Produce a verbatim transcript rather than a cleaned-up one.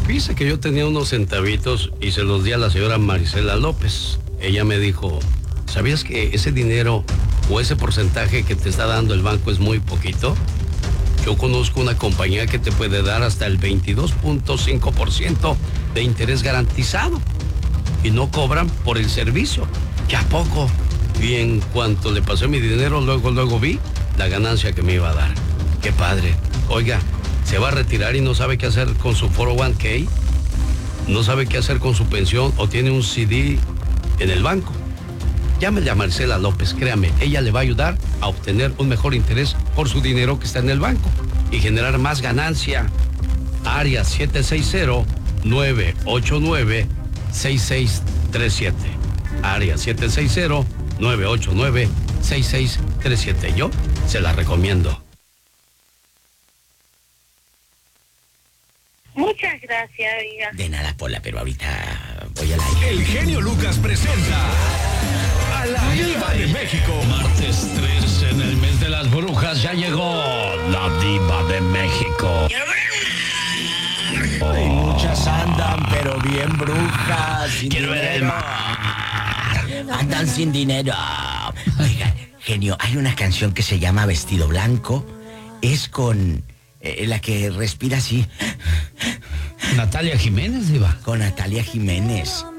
Dice que yo tenía unos centavitos y se los di a la señora Marisela López. Ella me dijo, ¿sabías que ese dinero o ese porcentaje que te está dando el banco es muy poquito? Yo conozco una compañía que te puede dar hasta el veintidós punto cinco por ciento de interés garantizado y no cobran por el servicio. ¿Qué a poco? Y en cuanto le pasé mi dinero, luego, luego vi la ganancia que me iba a dar. ¡Qué padre! Oiga, ¿se va a retirar y no sabe qué hacer con su cuatro oh one k? ¿No sabe qué hacer con su pensión o tiene un C D en el banco? Llámele a Marcela López, créame, ella le va a ayudar a obtener un mejor interés por su dinero que está en el banco y generar más ganancia. Área siete seis cero, nueve ocho nueve, seis seis tres siete. Área siete seis cero, nueve ocho nueve, seis seis tres siete. Yo se la recomiendo. Muchas gracias, oiga. De nada, Pola, pero ahorita voy al aire. El genio Lucas presenta a la Diva de México. Martes tres en el mes de las brujas ya llegó la Diva de México. Y muchas andan, pero bien brujas. Sin Quiero ver el dinero. mar. Andan sin dinero. Oiga, genio, hay una canción que se llama Vestido Blanco. Es con eh, la que respira así. Natalia Jiménez, Diva. Con Natalia Jiménez.